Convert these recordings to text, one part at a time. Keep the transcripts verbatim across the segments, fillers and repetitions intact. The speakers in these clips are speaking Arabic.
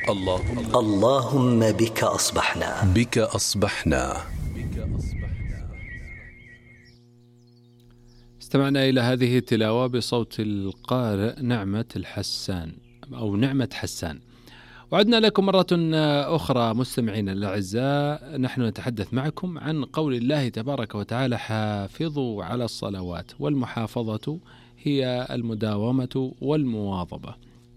الله اللهم بك أصبحنا بك أصبحنا. استمعنا إلى هذه التلاوة بصوت القارئ نعمة الحسان أو نعمة حسان. وعدنا لكم مرة أخرى مستمعين الأعزاء، نحن نتحدث معكم عن قول الله تبارك وتعالى: حافظوا على الصلوات. والمحافظة هي المداومة والمواظبة.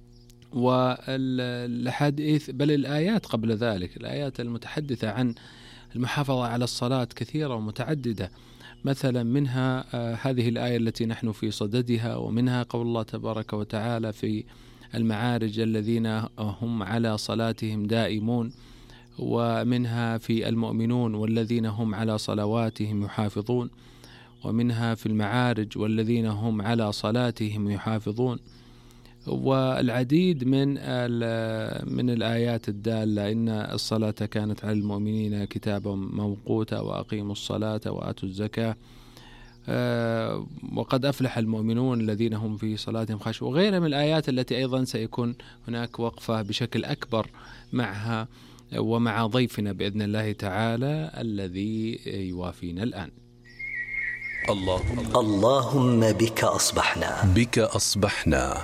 والحديث بل الآيات قبل ذلك، الآيات المتحدثة عن المحافظة على الصلاة كثيرة ومتعددة، مثلا منها هذه الآية التي نحن في صددها، ومنها قول الله تبارك وتعالى في المعارج: الذين هم على صلاتهم دائمون، ومنها في المؤمنون: والذين هم على صلواتهم يحافظون، ومنها في المعارج: والذين هم على صلاتهم يحافظون. والعديد من من الآيات الدالة: إن الصلاة كانت على المؤمنين كتابا موقوتا، وأقيموا الصلاة وآتوا الزكاة، وقد أفلح المؤمنون الذين هم في صلاتهم خاشعون، وغيرها من الآيات التي أيضا سيكون هناك وقفة بشكل أكبر معها ومع ضيفنا بإذن الله تعالى الذي يوافينا الآن. الله اللهم بك أصبحنا بك أصبحنا.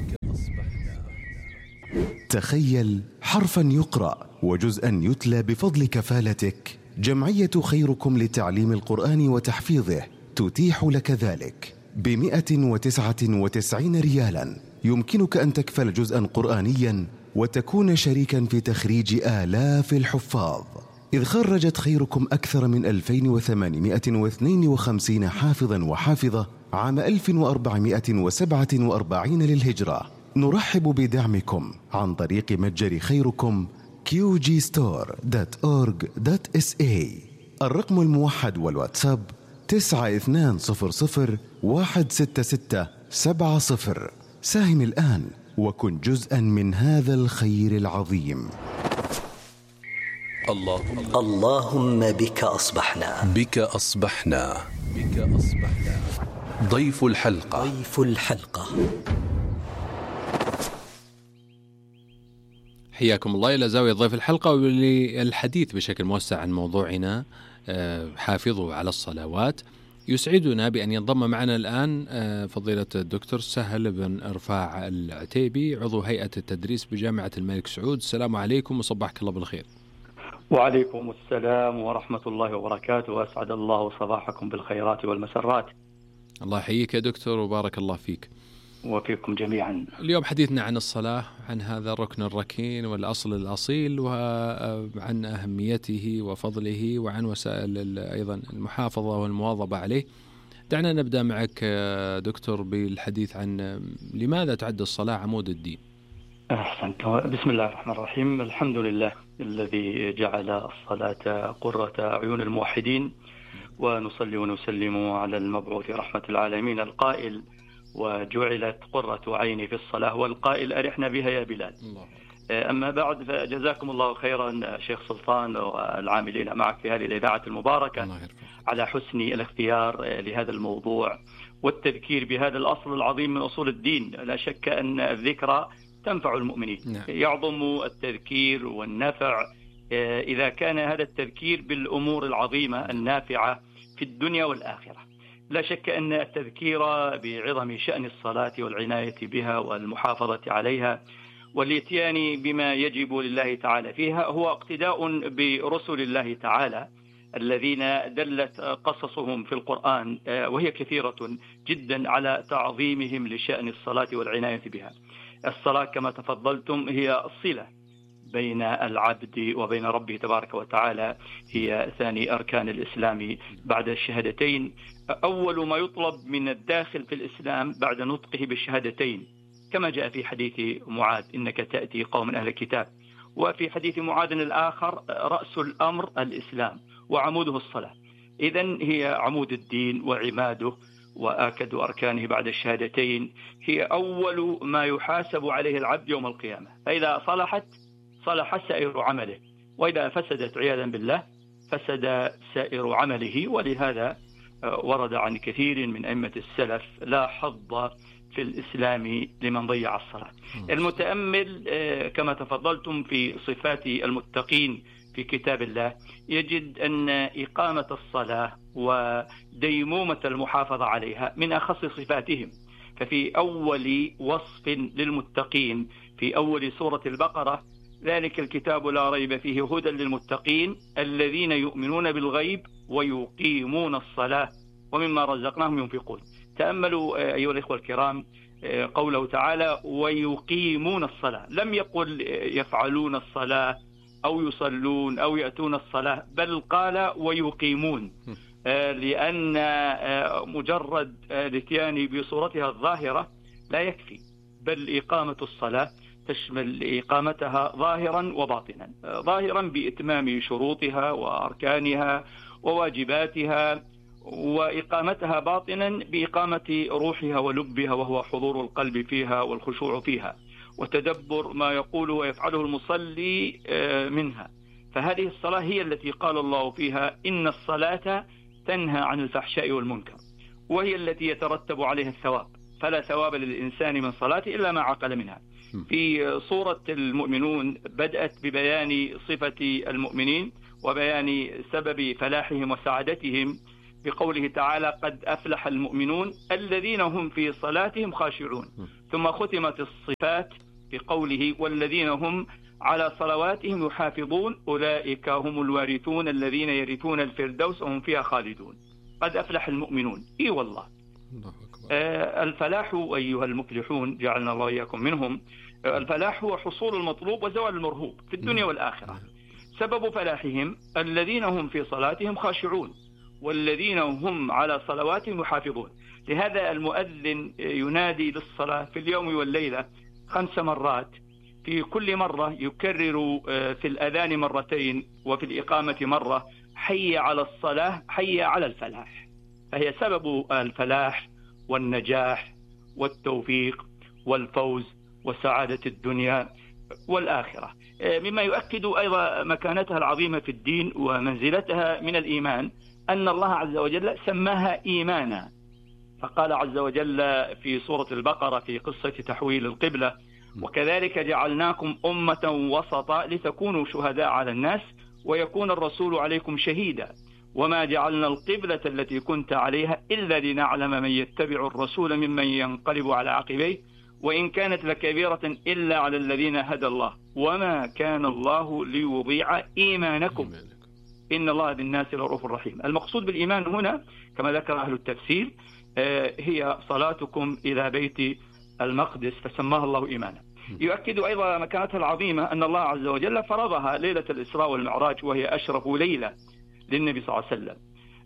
تخيل حرفا يقرأ وجزءا يتلى بفضل كفالتك. جمعية خيركم لتعليم القرآن وتحفيظه تتيح لك ذلك بمئة وتسعة وتسعين ريالا. يمكنك أن تكفل جزءا قرآنيا وتكون شريكا في تخريج آلاف الحفاظ، إذ خرجت خيركم أكثر من ألفين وثمانمئة واثنين وخمسين حافظا وحافظة عام ألف وأربعمئة وسبعة وأربعين للهجرة. نرحب بدعمكم عن طريق متجر خيركم كيو جي ستور دوت أورج دوت إس إيه. الرقم الموحد والواتساب تسعة اثنان صفر صفر واحد ستة ستة سبعة صفر. ساهم الآن وكن جزءا من هذا الخير العظيم. الله اللهم بك أصبحنا بك أصبحنا. بك أصبحنا. ضيف الحلقة ضيف الحلقة حياكم الله إلى زاوية ضيف الحلقة، وللحديث بشكل موسع عن موضوعنا حافظوا على الصلوات. يسعدنا بأن ينضم معنا الآن فضيلة الدكتور سهل بن رفاع العتيبي، عضو هيئة التدريس بجامعة الملك سعود. السلام عليكم وصبحك الله بالخير. وعليكم السلام ورحمة الله وبركاته، وأسعد الله صباحكم بالخيرات والمسرات. الله يحييك يا دكتور وبارك الله فيك وفيكم جميعا. اليوم حديثنا عن الصلاة، عن هذا الركن الركين والأصل الأصيل، وعن أهميته وفضله، وعن وسائل أيضا المحافظة والمواظبة عليه. دعنا نبدأ معك دكتور بالحديث عن لماذا تعد الصلاة عمود الدين. أحسنت. بسم الله الرحمن الرحيم. الحمد لله الذي جعل الصلاة قرة عيون الموحدين، ونصلي ونسلم على المبعوث رحمة العالمين القائل: وجعلت قرة عيني في الصلاة، والقائل: أرحنا بها يا بلال. الله. أما بعد، فجزاكم الله خيرا شيخ سلطان والعاملين معك في هذه الإذاعة المباركة على حسن الاختيار لهذا الموضوع والتذكير بهذا الأصل العظيم من أصول الدين. لا شك أن الذكرى تنفع المؤمنين. نعم. يعظم التذكير والنفع إذا كان هذا التذكير بالأمور العظيمة النافعة في الدنيا والآخرة. لا شك أن التذكير بعظم شأن الصلاة والعناية بها والمحافظة عليها والاتيان بما يجب لله تعالى فيها هو اقتداء برسل الله تعالى الذين دلت قصصهم في القرآن وهي كثيرة جدا على تعظيمهم لشأن الصلاة والعناية بها. الصلاة كما تفضلتم هي الصلة بين العبد وبين ربه تبارك وتعالى، هي ثاني أركان الإسلام بعد الشهادتين. أول ما يطلب من الداخل في الإسلام بعد نطقه بالشهادتين، كما جاء في حديث معاذ: إنك تأتي قوم أهل الكتاب. وفي حديث معاذ الآخر: رأس الأمر الإسلام وعموده الصلاة. إذن هي عمود الدين وعماده، وآكد أركانه بعد الشهادتين. هي أول ما يحاسب عليه العبد يوم القيامة، فإذا صلحت صلح سائر عمله، وإذا فسدت عياذا بالله فسد سائر عمله. ولهذا ورد عن كثير من أئمة السلف: لا حظ في الإسلام لمن ضيع الصلاة. المتأمل كما تفضلتم في صفات المتقين في كتاب الله يجد أن إقامة الصلاة وديمومة المحافظة عليها من أخص صفاتهم. ففي أول وصف للمتقين في أول سورة البقرة: ذلك الكتاب لا ريب فيه هدى للمتقين الذين يؤمنون بالغيب ويقيمون الصلاة ومما رزقناهم ينفقون. تأملوا أيها الإخوة الكرام قوله تعالى ويقيمون الصلاة، لم يقل يفعلون الصلاة أو يصلون أو يأتون الصلاة، بل قال ويقيمون، لأن مجرد الاتيان بصورتها الظاهرة لا يكفي، بل إقامة الصلاة تشمل إقامتها ظاهرا وباطنا. ظاهرا بإتمام شروطها وأركانها وواجباتها، وإقامتها باطنا بإقامة روحها ولبها، وهو حضور القلب فيها والخشوع فيها وتدبر ما يقوله ويفعله المصلي منها. فهذه الصلاة هي التي قال الله فيها إن الصلاة تنهى عن الفحشاء والمنكر، وهي التي يترتب عليها الثواب، فلا ثواب للإنسان من صلاته إلا ما عقل منها. في سورة المؤمنون بدأت ببيان صفة المؤمنين وبيان سبب فلاحهم وسعادتهم بقوله تعالى قد أفلح المؤمنون الذين هم في صلاتهم خاشعون، ثم ختمت الصفات بقوله والذين هم على صلواتهم يحافظون أولئك هم الوارثون الذين يرثون الفردوس وهم فيها خالدون. قد أفلح المؤمنون، إي والله. آه الفلاح أيها المفلحون جعلنا الله إياكم منهم. آه الفلاح هو حصول المطلوب وزوال المرهوب في الدنيا والآخرة. سبب فلاحهم الذين هم في صلاتهم خاشعون والذين هم على صلواتهم يحافظون. لهذا المؤذن ينادي للصلاة في اليوم والليلة خمس مرات، في كل مرة يكرر في الأذان مرتين وفي الإقامة مرة حي على الصلاة حي على الفلاح، فهي سبب الفلاح والنجاح والتوفيق والفوز وسعادة الدنيا والآخرة. مما يؤكد أيضا مكانتها العظيمة في الدين ومنزلتها من الإيمان أن الله عز وجل سماها إيمانا، فقال عز وجل في سورة البقرة في قصة تحويل القبلة وكذلك جعلناكم أمة وسطا لتكونوا شهداء على الناس ويكون الرسول عليكم شهيدا وما جعلنا القبلة التي كنت عليها إلا لنعلم من يتبع الرسول ممن ينقلب على عقبيه وإن كانت لكبيرة إلا على الذين هدى الله وما كان الله ليضيع إيمانكم إن الله بالناس لرؤوف رحيم. المقصود بالإيمان هنا كما ذكر أهل التفسير هي صلاتكم إلى بيت المقدس فسماها الله إيمانا. يؤكد أيضا مكانتها العظيمة أن الله عز وجل فرضها ليلة الإسراء والمعراج وهي أشرف ليلة للنبي صلى الله عليه وسلم،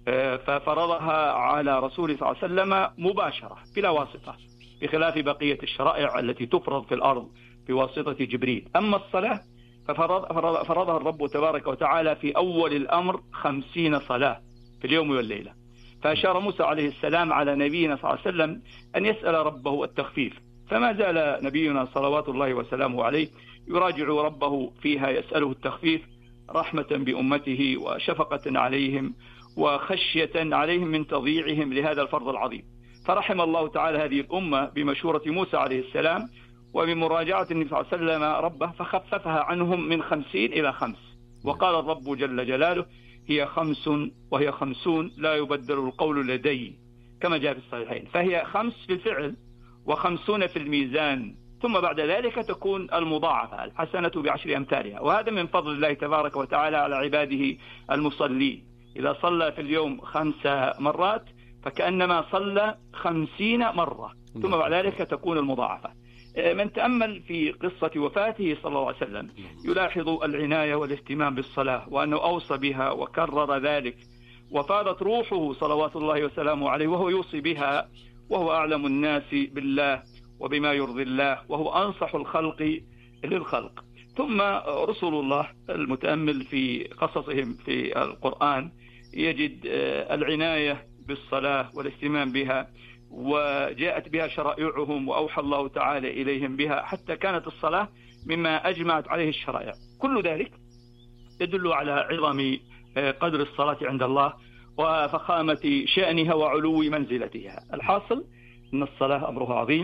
ففرضها على رسوله صلى الله عليه وسلم مباشرة بلا واسطة، بخلاف بقية الشرائع التي تفرض في الأرض بواسطة جبريل. أما الصلاة ففرض فرضها الرب تبارك وتعالى في أول الأمر خمسين صلاة في اليوم والليلة. فأشار موسى عليه السلام على نبينا صلى الله عليه وسلم أن يسأل ربه التخفيف، فما زال نبينا صلوات الله وسلامه عليه يراجع ربه فيها يسأله التخفيف رحمة بأمته وشفقة عليهم وخشية عليهم من تضييعهم لهذا الفرض العظيم. فرحم الله تعالى هذه الأمة بمشورة موسى عليه السلام وبمراجعة النبي صلى الله عليه وسلم ربه فخففها عنهم من خمسين إلى خمس، وقال الرب جل جلاله هي خمس وهي خمسون لا يبدل القول لدي كما جاء في الصحيحين. فهي خمس في الفعل وخمسون في الميزان، ثم بعد ذلك تكون المضاعفة الحسنة بعشر أمثالها، وهذا من فضل الله تبارك وتعالى على عباده المصلين. إذا صلى في اليوم خمس مرات فكأنما صلى خمسين مرة، ثم بعد ذلك تكون المضاعفة. من تأمل في قصة وفاته صلى الله عليه وسلم يلاحظ العناية والاهتمام بالصلاة وأنه أوصى بها وكرر ذلك، وفاضت روحه صلوات الله وسلامه عليه وهو يوصي بها، وهو أعلم الناس بالله وبما يرضي الله وهو أنصح الخلق للخلق. ثم رسول الله المتأمل في قصصهم في القرآن يجد العناية بالصلاة والاهتمام بها، وجاءت بها شرائعهم وأوحى الله تعالى إليهم بها حتى كانت الصلاة مما أجمعت عليه الشرائع. كل ذلك يدل على عظم قدر الصلاة عند الله وفخامة شأنها وعلو منزلتها. الحاصل أن الصلاة أمرها عظيم،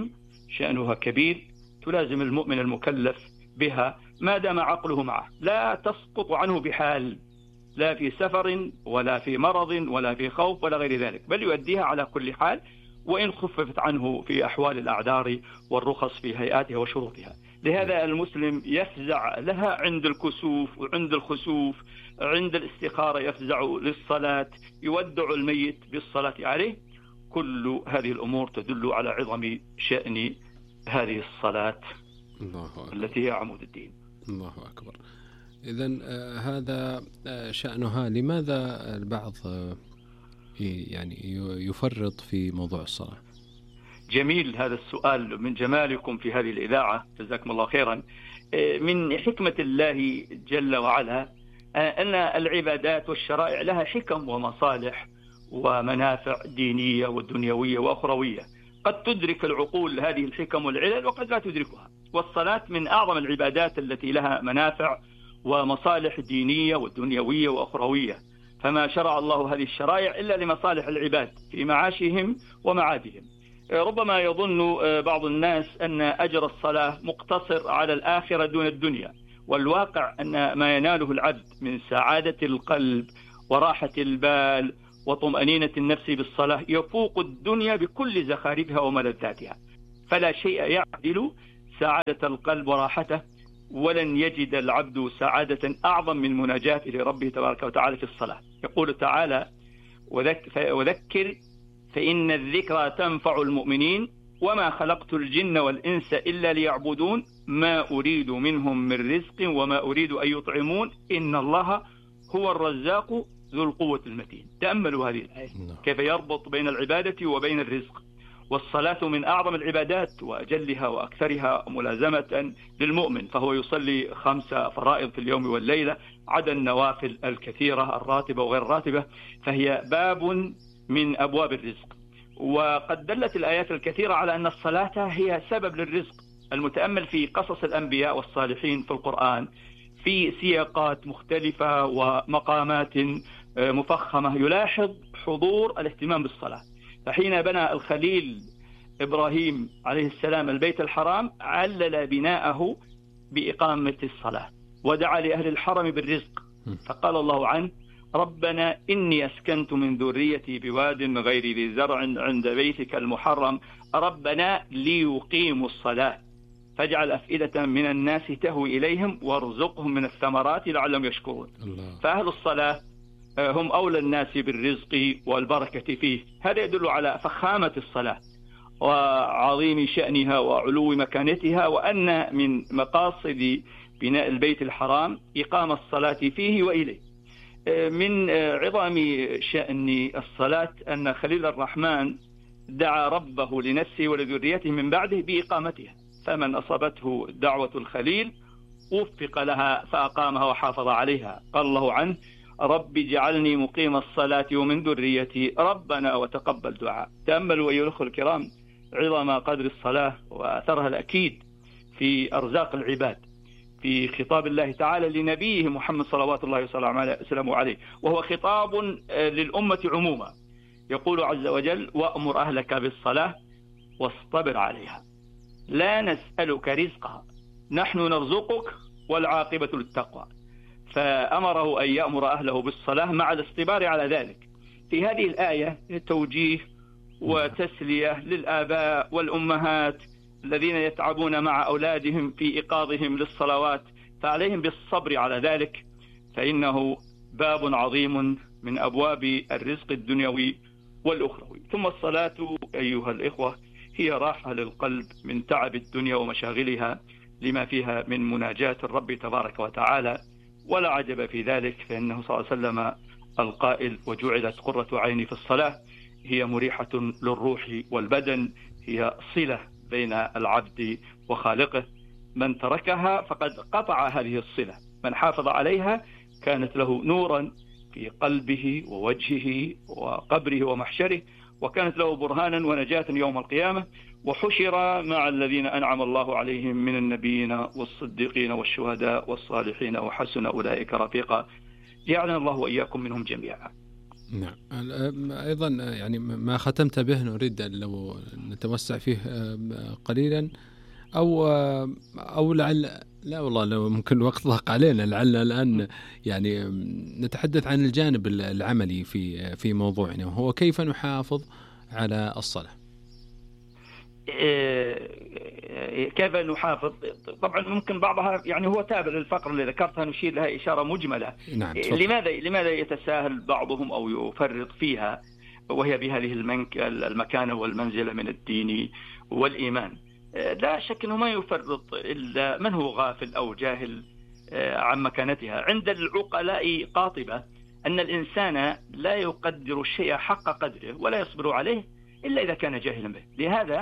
شأنها كبير، تلازم المؤمن المكلف بها ما دام عقله معه، لا تسقط عنه بحال، لا في سفر ولا في مرض ولا في خوف ولا غير ذلك، بل يؤديها على كل حال، وإن خففت عنه في أحوال الأعذار والرخص في هيئاتها وشروطها. لهذا المسلم يفزع لها عند الكسوف وعند الخسوف، عند الاستخارة يفزع للصلاة، يودع الميت بالصلاة عليه. كل هذه الأمور تدل على عظم شأن هذه الصلاة الله أكبر. التي هي عمود الدين. الله أكبر. إذن آه هذا آه شأنها. لماذا البعض آه يعني يفرط في موضوع الصلاة؟ جميل هذا السؤال، من جمالكم في هذه الإذاعة، جزاكم الله خيرا. من حكمة الله جل وعلا أن العبادات والشرائع لها حكم ومصالح ومنافع دينية ودنيوية وأخروية، قد تدرك العقول هذه الحكم والعلل وقد لا تدركها. والصلاة من أعظم العبادات التي لها منافع ومصالح دينية ودنيوية وأخروية، فما شرع الله هذه الشرائع إلا لمصالح العباد في معاشهم ومعادهم. ربما يظن بعض الناس أن أجر الصلاة مقتصر على الآخرة دون الدنيا، والواقع أن ما يناله العبد من سعادة القلب وراحة البال وطمأنينة النفس بالصلاة يفوق الدنيا بكل زخارفها وملذاتها، فلا شيء يعدل سعادة القلب وراحته، ولن يجد العبد سعادة أعظم من مناجاته لربه تبارك وتعالى في الصلاة. يقول تعالى: وذكر فإن الذكرى تنفع المؤمنين وما خلقت الجن والإنس إلا ليعبدون ما أريد منهم من رزق وما أريد أن يطعمون إن الله هو الرزاق ذو القوة المتين. تأملوا هذه الآية كيف يربط بين العبادة وبين الرزق. والصلاة من أعظم العبادات وأجلها وأكثرها ملازمة للمؤمن، فهو يصلي خمس فرائض في اليوم والليلة عدا النوافل الكثيرة الراتبة وغير الراتبة، فهي باب من أبواب الرزق. وقد دلت الآيات الكثيرة على أن الصلاة هي سبب للرزق. المتأمل في قصص الأنبياء والصالحين في القرآن في سياقات مختلفة ومقامات مفخمة يلاحظ حضور الاهتمام بالصلاة. فحين بنى الخليل إبراهيم عليه السلام البيت الحرام علل بناءه بإقامة الصلاة، ودعا لأهل الحرم بالرزق، فقال الله عنه: ربنا إني أسكنت من ذريتي بواد غير ذي زرع عند بيتك المحرم ربنا ليقيموا الصلاة فاجعل أفئدة من الناس تهوي إليهم وارزقهم من الثمرات لعلهم يشكرون. الله. فأهل الصلاة هم أولى الناس بالرزق والبركة فيه. هذا يدل على فخامة الصلاة وعظيم شأنها وعلو مكانتها، وأن من مقاصد بناء البيت الحرام إقام الصلاة فيه وإليه. من عظم شأن الصلاة أن خليل الرحمن دعا ربه لنفسه ولذريته من بعده بإقامتها، فمن أصابته دعوة الخليل وفق لها فأقامها وحافظ عليها. قال الله عنه: رب اجعلني مقيم الصلاة ومن ذريتي ربنا وتقبل دعاء. تأملوا أيها الأخوة الكرام عظم قدر الصلاة وأثرها الأكيد في أرزاق العباد في خطاب الله تعالى لنبيه محمد صلوات الله وسلامه عليه، وهو خطاب للأمة عموما. يقول عز وجل: وأمر أهلك بالصلاة واصطبر عليها لا نسألك رزقها نحن نرزقك والعاقبة للتقوى. فأمره أن يأمر أهله بالصلاة مع الاصطبار على ذلك. في هذه الآية توجيه وتسلية للآباء والأمهات الذين يتعبون مع أولادهم في إيقاظهم للصلوات، فعليهم بالصبر على ذلك، فإنه باب عظيم من أبواب الرزق الدنيوي والأخروي. ثم الصلاة أيها الإخوة هي راحة للقلب من تعب الدنيا ومشاغلها لما فيها من مناجاة الرب تبارك وتعالى، ولا عجب في ذلك، فإنه صلى الله عليه وسلم القائل: وجعلت قرة عيني في الصلاة. هي مريحة للروح والبدن، هي صلة بين العبد وخالقه. من تركها فقد قطع هذه الصلة، من حافظ عليها كانت له نورا في قلبه ووجهه وقبره ومحشره، وكانت له برهانا ونجاة يوم القيامة، وحشر مع الذين أنعم الله عليهم من النبيين والصديقين والشهداء والصالحين وحسن أولئك رفيقا. جعلنا الله وإياكم منهم جميعا. نعم. أيضا يعني ما ختمت به نريد أن لو نتوسع فيه قليلا، أو أو لعل لا والله لو ممكن الوقت ضاق علينا، لعلنا الآن يعني نتحدث عن الجانب العملي في في موضوعنا، وهو كيف نحافظ على الصلاة. كيف نحافظ؟ طبعا ممكن بعضها يعني هو تابع للفقر اللي ذكرتها، نشير لها إشارة مجملة. نعم. لماذا لماذا يتساهل بعضهم أو يفرط فيها وهي بهذه المكانة والمنزلة من الدين والإيمان؟ لا شك أنه ما يفرط إلا من هو غافل أو جاهل عن مكانتها. عند العقلاء قاطبة أن الإنسان لا يقدر الشيء حق قدره ولا يصبر عليه إلا إذا كان جاهلا به. لهذا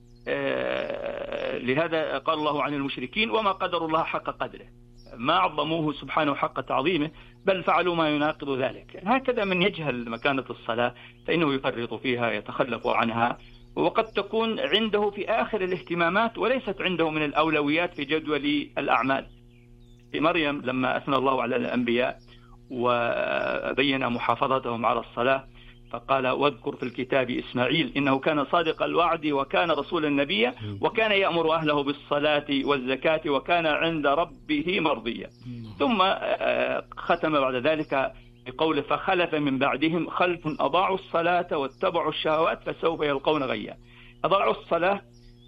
لهذا قال الله عن المشركين: وما قدر الله حق قدره، ما عظموه سبحانه حق تعظيمه، بل فعلوا ما يناقض ذلك. هكذا من يجهل مكانة الصلاة فإنه يفرط فيها، يتخلف عنها، وقد تكون عنده في آخر الاهتمامات وليست عنده من الأولويات في جدول الأعمال. في مريم لما أثنى الله على الأنبياء وبين محافظتهم على الصلاة فقال: واذكر في الكتاب إسماعيل إنه كان صادق الوعد وكان رسولا نبيا وكان يأمر أهله بالصلاة والزكاة وكان عند ربه مرضيا. ثم ختم بعد ذلك بقوله: فخلف من بعدهم خلف أضاعوا الصلاة واتبعوا الشهوات فسوف يلقون غيا. أضاعوا الصلاة،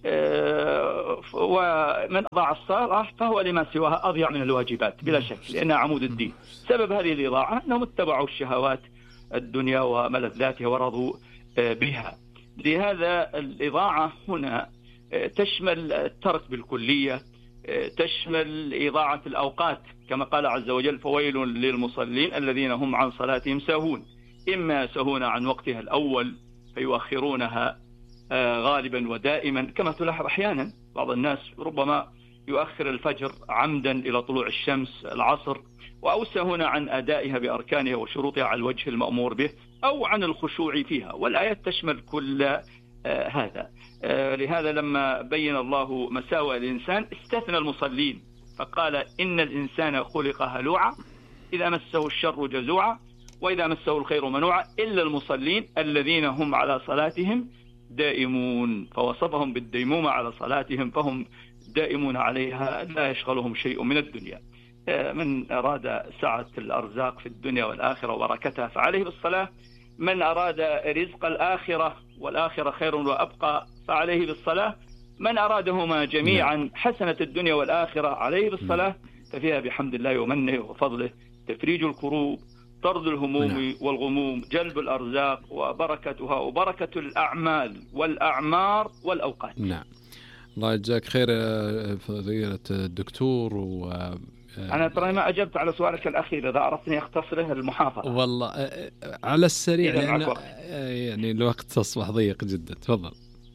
ومن أضاع الصلاة فهو لما سواها أضيع من الواجبات بلا شك، لأنها عمود الدين. سبب هذه الإضاعة أنهم اتبعوا الشهوات الدنيا وملذاتها ورضوا بها. لهذا الإضاعة هنا تشمل الترك بالكلية، تشمل إضاعة الأوقات كما قال عز وجل: فويل للمصلين الذين هم عن صلاتهم ساهون. إما سهون عن وقتها الأول فيؤخرونها غالبا ودائما، كما تلاحظ أحيانا بعض الناس ربما يؤخر الفجر عمدا إلى طلوع الشمس العصر، أو سهون عن أدائها بأركانها وشروطها على الوجه المأمور به، أو عن الخشوع فيها. والآيات تشمل كل آه هذا. آه لهذا لما بين الله مساوئ الإنسان استثنى المصلين فقال: إن الإنسان خلق هلوعا إذا مسه الشر جزوعا وإذا مسه الخير منوعا إلا المصلين الذين هم على صلاتهم دائمون. فوصفهم بالديمومة على صلاتهم، فهم دائمون عليها لا يشغلهم شيء من الدنيا. من أراد سعة الأرزاق في الدنيا والآخرة وبركتها فعليه بالصلاة، من أراد رزق الآخرة والآخرة خير وأبقى فعليه بالصلاة، من أرادهما جميعا حسنة الدنيا والآخرة عليه بالصلاة، ففيها بحمد الله ومنه وفضله تفريج الكروب، طرد الهموم والغموم، جلب الأرزاق وبركتها وبركة الأعمال والأعمار والأوقات. نعم. الله يجزاك خير فضيلة الدكتور. و أنا ترى ما أجبت على سؤالك الأخير، إذا أردتني أختصره المحافظة. والله على السريع لأن يعني الوقت أصبح ضيق جدا. تفضل.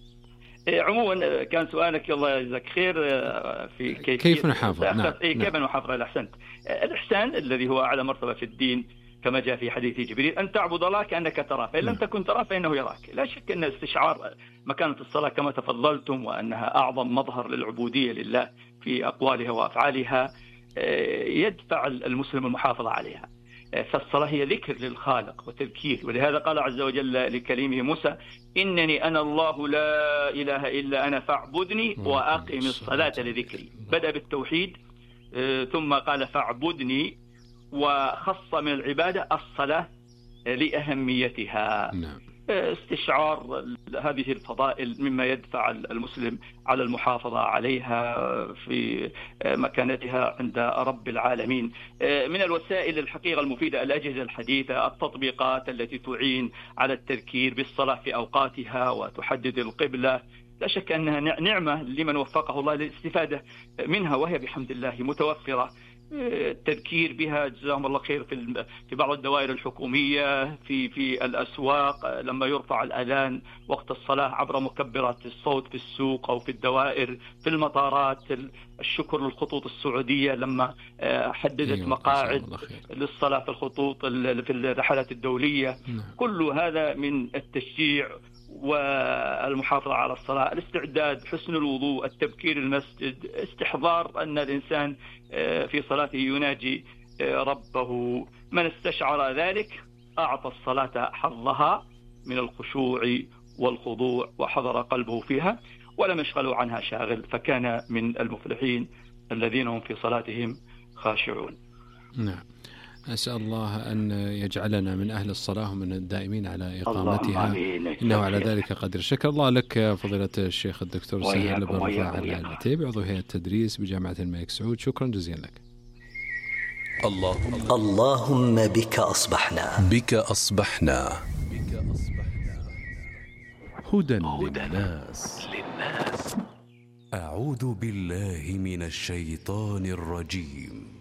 عموما كان سؤالك الله يجزاك خير في كيف, كيف نحافظ. نعم. كيف نعم. نحافظ على الإحسان. الإحسان الذي هو أعلى مرتبة في الدين كما جاء في حديث جبريل: أن تعبد الله كأنك تراه فإن لم تكن تراه فإنه يراك. لا شك أن استشعار مكانة الصلاة كما تفضلتم وأنها أعظم مظهر للعبودية لله في أقوالها وأفعالها يدفع المسلم المحافظة عليها. فالصلاة هي ذكر للخالق وتذكير، ولهذا قال عز وجل لكليمه موسى: إنني أنا الله لا إله إلا أنا فاعبدني وأقم الصلاة لذكري. بدأ بالتوحيد ثم قال فاعبدني، وخص من العبادة الصلاة لأهميتها. نعم. استشعار هذه الفضائل مما يدفع المسلم على المحافظة عليها في مكانتها عند رب العالمين. من الوسائل الحقيقة المفيدة الأجهزة الحديثة، التطبيقات التي تعين على التذكير بالصلاة في أوقاتها وتحدد القبلة. لا شك أنها نعمة لمن وفقه الله للاستفادة منها، وهي بحمد الله متوفرة. التذكير بها جزاهم الله خير في في بعض الدوائر الحكومية، في في الأسواق لما يرفع الأذان وقت الصلاة عبر مكبرات الصوت في السوق أو في الدوائر، في المطارات. الشكر للخطوط السعودية لما حددت مقاعد للصلاة في الخطوط في الرحلات الدولية. كل هذا من التشجيع والمحافظة على الصلاة. الاستعداد، حسن الوضوء، التبكير المسجد، استحضار أن الإنسان في صلاته يناجي ربه. من استشعر ذلك أعطى الصلاة حظها من الخشوع والخضوع وحضر قلبه فيها ولم يشغلوا عنها شاغل، فكان من المفلحين الذين هم في صلاتهم خاشعون. نعم، أسأل الله أن يجعلنا من أهل الصلاة ومن الدائمين على إقامتها، إنه على ذلك قدر. شكر الله لك فضيلة الشيخ الدكتور سهل بن رفاعة العتيبي، عضو هيئة التدريس بجامعة الملك سعود. شكرا جزيلا لك. اللهم اللهم بك أصبحنا بك أصبحنا هدى للناس. أعوذ بالله من الشيطان الرجيم.